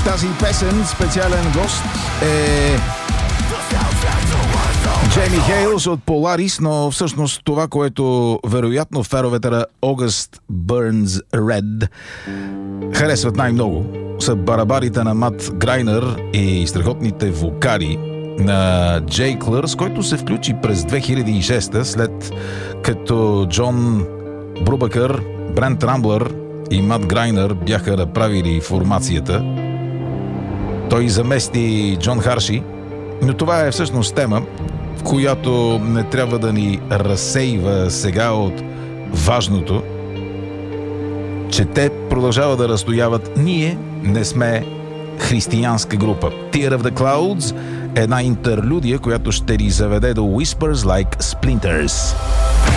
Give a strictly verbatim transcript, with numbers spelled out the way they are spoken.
тази песен специален гост е Джейми Хейлс от Polaris, но всъщност това, което вероятно феровете на August Burns Red харесват най-много, са барабарите на Мат Грайнер и страхотните вокали на Джей Клърс, който се включи през две хиляди и шеста, след като Джон Брубакър, Брент Рамблър и Мат Грайнер бяха направили формацията. Той замести Джон Харши, но това е всъщност тема, в която не трябва да ни разсейва сега от важното, че те продължават да разстояват. Ние не сме християнска група. Tear of the Clouds е една интерлюдия, която ще ни заведе до Whispers Like Splinters.